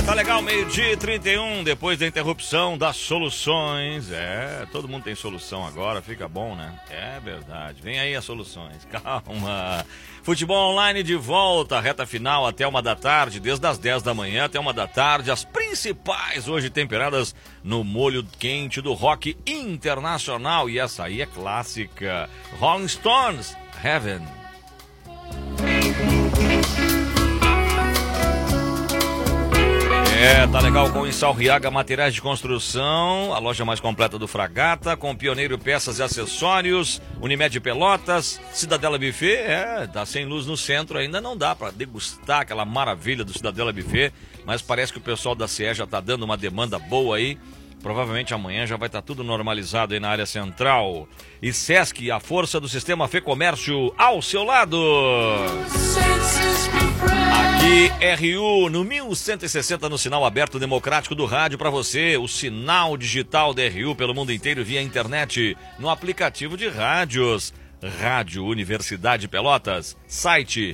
Tá legal, 12h31, depois da interrupção das soluções. Todo mundo tem solução agora, fica bom, né? É verdade, vem aí as soluções, calma. Futebol online de volta, reta final até 1h da tarde, desde as 10 da manhã até 1h da tarde. As principais hoje temperadas no molho quente do rock internacional. E essa aí é clássica, Rolling Stones, Heaven. Tá legal com Insalriaga Materiais de Construção, a loja mais completa do Fragata, com Pioneiro Peças e Acessórios, Unimed Pelotas, Cidadela Buffet, tá sem luz no centro, ainda não dá para degustar aquela maravilha do Cidadela Buffet, mas parece que o pessoal da CE já tá dando uma demanda boa aí, provavelmente amanhã já vai estar tudo normalizado aí na área central. E Sesc, a força do sistema Fê Comércio ao seu lado. Aqui, RU, no 1160, no sinal aberto democrático do rádio para você, o sinal digital da RU pelo mundo inteiro via internet, no aplicativo de rádios. Rádio Universidade Pelotas, site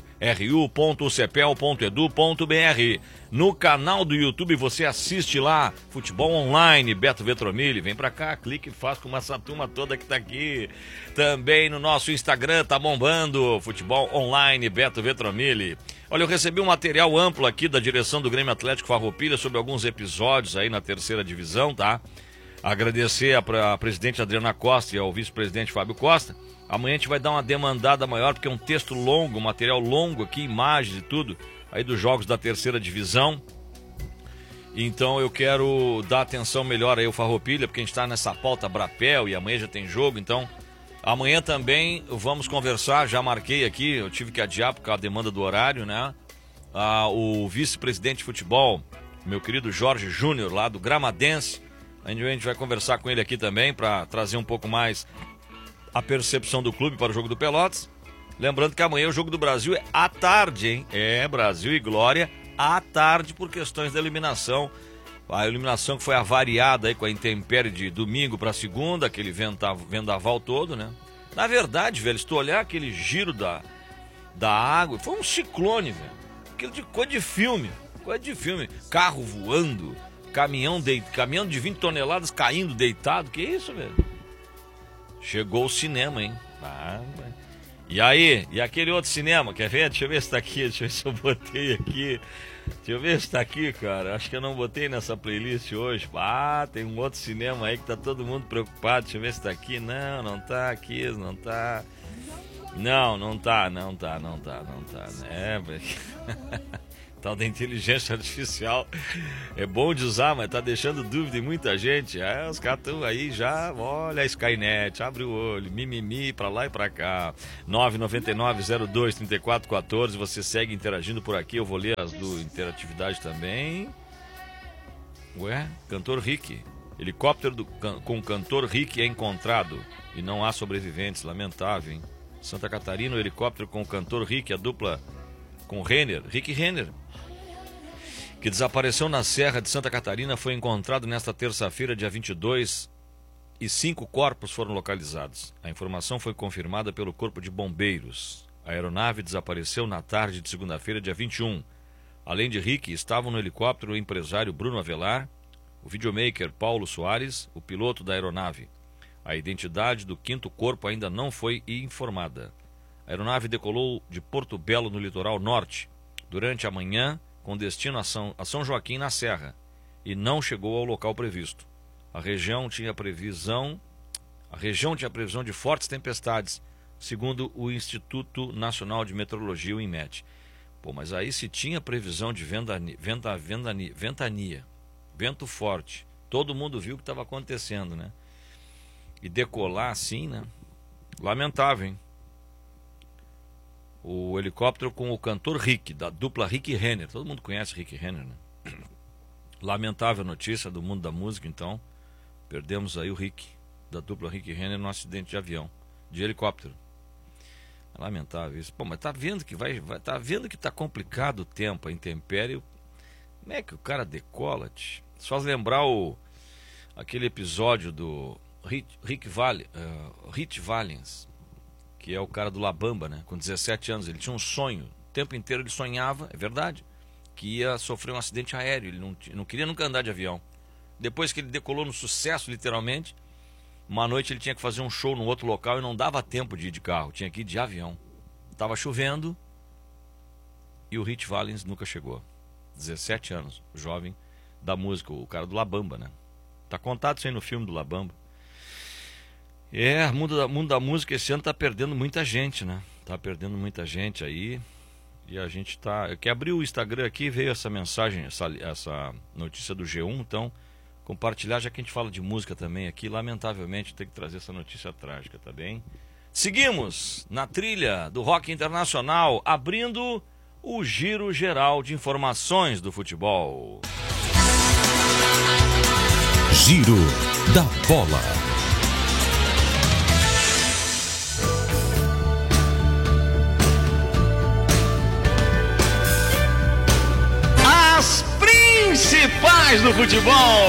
ru.cepel.edu.br. No canal do YouTube você assiste lá, Futebol Online, Beto Vetromilli. Vem pra cá, clique e faz com essa turma toda que tá aqui. Também no nosso Instagram tá bombando, Futebol Online, Beto Vetromilli. Olha, eu recebi um material amplo aqui da direção do Grêmio Atlético Farroupilha sobre alguns episódios aí na terceira divisão, tá? Agradecer a presidente Adriana Costa e ao vice-presidente Fábio Costa. Amanhã a gente vai dar uma demandada maior, porque é um texto longo, um material longo aqui, imagens e tudo, aí dos jogos da terceira divisão. Então eu quero dar atenção melhor aí ao Farroupilha, porque a gente está nessa pauta Brapel e amanhã já tem jogo, então amanhã também vamos conversar, já marquei aqui, eu tive que adiar por causa da demanda do horário, né? O vice-presidente de futebol, meu querido Jorge Júnior, lá do Gramadense, a gente vai conversar com ele aqui também para trazer um pouco mais a percepção do clube para o jogo do Pelotas. Lembrando que amanhã o jogo do Brasil é à tarde, hein? Brasil e Glória à tarde por questões da eliminação. A eliminação que foi avariada aí com a intempérie de domingo para segunda, aquele vendaval todo, né? Na verdade, velho, se tu olhar aquele giro da água, foi um ciclone, velho. Aquilo de coisa de filme. Carro voando, caminhão de 20 toneladas caindo deitado. Que isso, velho? Chegou o cinema, hein? E aí? E aquele outro cinema? Quer ver? Deixa eu ver se tá aqui. Deixa eu ver se eu botei aqui. Deixa eu ver se tá aqui, cara. Acho que eu não botei nessa playlist hoje. Tem um outro cinema aí que tá todo mundo preocupado. Deixa eu ver se tá aqui. Não tá aqui, não tá. Não tá. Tal da inteligência artificial é bom de usar, mas tá deixando dúvida em muita gente. Os caras estão aí já, olha a Skynet, abre o olho, mimimi pra lá e pra cá. 999-02-3414, você segue interagindo por aqui, eu vou ler as do Interatividade também. Cantor Rick, helicóptero com cantor Rick é encontrado e não há sobreviventes, lamentável, hein? Santa Catarina, o helicóptero com o cantor Rick, a dupla com Rick Renner, que desapareceu na Serra de Santa Catarina, foi encontrado nesta terça-feira, dia 22, e 5 corpos foram localizados. A informação foi confirmada pelo Corpo de Bombeiros. A aeronave desapareceu na tarde de segunda-feira, dia 21. Além de Rick, estavam no helicóptero o empresário Bruno Avelar, o videomaker Paulo Soares, o piloto da aeronave. A identidade do 5º corpo ainda não foi informada. A aeronave decolou de Porto Belo, no litoral norte, durante a manhã, com destino a São Joaquim, na Serra, e não chegou ao local previsto. A região tinha previsão de fortes tempestades, segundo o Instituto Nacional de Meteorologia, o INMET. Mas aí se tinha previsão de ventania, vento forte, todo mundo viu o que estava acontecendo, né? E decolar assim, né? Lamentável, hein? O helicóptero com o cantor Rick, da dupla Rick Renner. Todo mundo conhece Rick Renner, né? Lamentável notícia do mundo da música, então. Perdemos aí o Rick, da dupla Rick Renner, num acidente de avião, de helicóptero. É lamentável isso. Mas tá vendo que tá vendo que tá complicado o tempo, a intempérie. Como é que o cara decola? Só lembrar aquele episódio do Rich Valens, que é o cara do La Bamba, né? Com 17 anos, ele tinha um sonho, o tempo inteiro ele sonhava, é verdade, que ia sofrer um acidente aéreo. Ele não queria nunca andar de avião. Depois que ele decolou no sucesso, literalmente, uma noite ele tinha que fazer um show num outro local e não dava tempo de ir de carro, tinha que ir de avião. Tava chovendo e o Ritch Valens nunca chegou. 17 anos, jovem da música, o cara do La Bamba, né? Tá contado isso aí no filme do La Bamba. O mundo da música esse ano tá perdendo muita gente, né? Tá perdendo muita gente aí. E a gente tá... Eu que abri o Instagram aqui, veio essa mensagem, essa notícia do G1, então compartilhar, já que a gente fala de música também aqui, lamentavelmente tem que trazer essa notícia trágica, tá bem? Seguimos na trilha do rock internacional, abrindo o giro geral de informações do futebol. Giro da Bola. As principais do futebol.